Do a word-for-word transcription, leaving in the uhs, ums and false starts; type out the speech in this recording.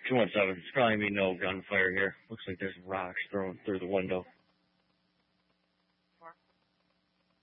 two one seven. It's probably me no gunfire here. Looks like there's rocks thrown through the window.